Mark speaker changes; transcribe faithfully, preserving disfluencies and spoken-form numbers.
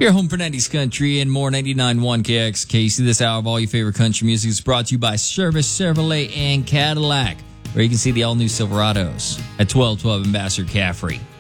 Speaker 1: Your home for nineties country and more. Ninety-nine point one K X K C. This hour of all your favorite country music is brought to you by Service Chevrolet and Cadillac, where you can see the all-new Silverados at twelve twelve Ambassador Caffrey.